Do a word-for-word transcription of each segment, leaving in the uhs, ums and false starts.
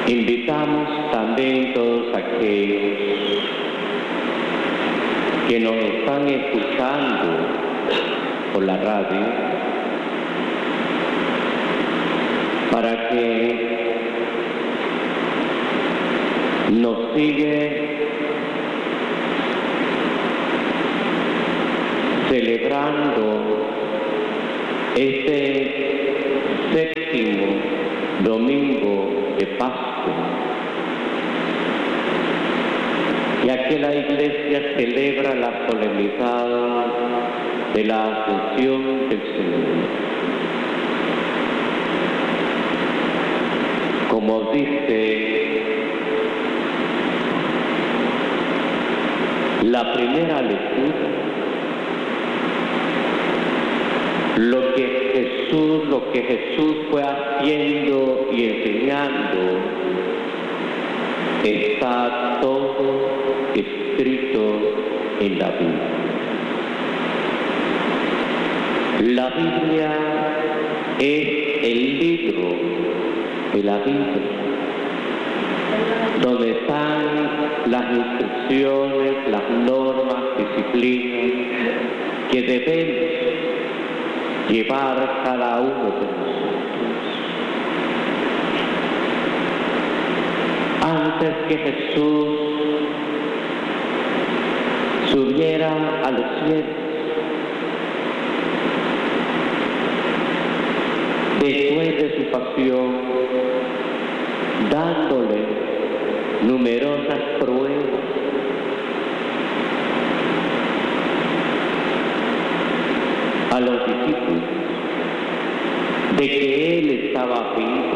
Invitamos también todos aquellos que nos están escuchando por la radio para que nos sigue celebrando este séptimo domingo de Pascua, ya que la Iglesia celebra la solemnidad de la Asunción del Señor. Como dice la primera lectura, lo que Jesús, lo que Jesús fue haciendo y enseñando, está todo escrito en la Biblia. La Biblia es el libro de la Biblia, donde están las instrucciones, las normas, disciplinas que debemos llevar cada uno de nosotros. Antes que Jesús subiera a los cielos, después de su pasión, dándole numerosas pruebas, a los discípulos de que Él estaba vivo.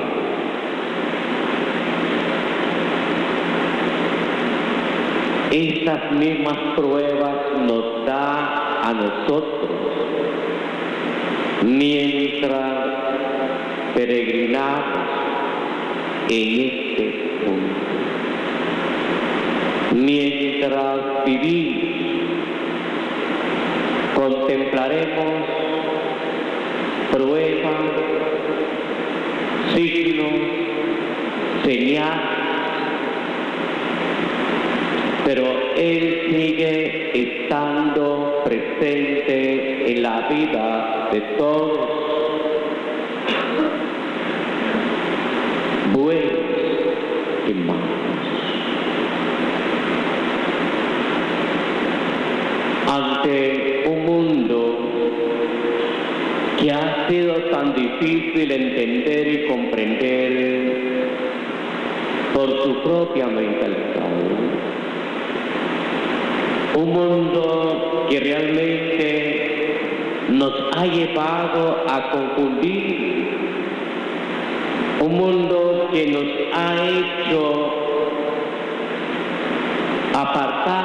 Estas mismas pruebas nos da a nosotros mientras peregrinamos en este mundo, mientras vivimos. Contemplaremos pruebas, signos, señales, pero Él sigue estando presente en la vida de todos. Buenos hermanos, ante un mundo que ha sido tan difícil entender y comprender por su propia mentalidad, un mundo que realmente nos ha llevado a confundir, un mundo que nos ha hecho apartar